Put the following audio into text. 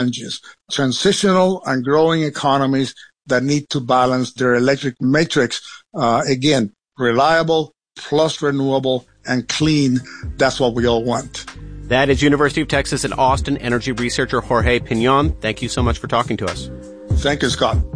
challenges. Transitional and growing economies that need to balance their electric matrix. Again, reliable plus renewable and clean. That's what we all want. That is University of Texas at Austin energy researcher Jorge Pinon. Thank you so much for talking to us. Thank you, Scott.